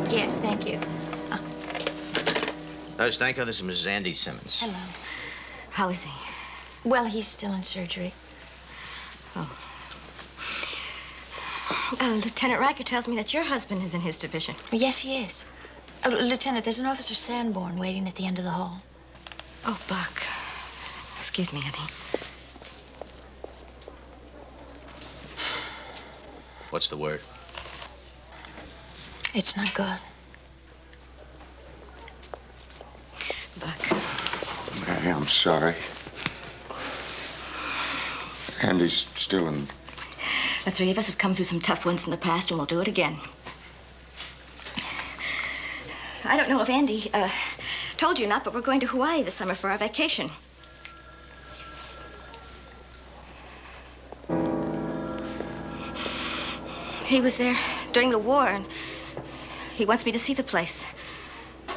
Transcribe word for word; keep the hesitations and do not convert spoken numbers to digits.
Yes, thank you. Uh, Stanko, this is Missus Andy Simmons. Hello. How is he? Well, he's still in surgery. Oh. Uh, Lieutenant Riker tells me that your husband is in his division. Yes, he is. Uh, Lieutenant, there's an Officer Sanborn waiting at the end of the hall. Oh, Buck. Excuse me, honey. What's the word? It's not good. Buck. Mary, I'm sorry. Andy's still in... The three of us have come through some tough ones in the past, and we'll do it again. I don't know if Andy uh, told you or not, but we're going to Hawaii this summer for our vacation. He was there during the war, and he wants me to see the place.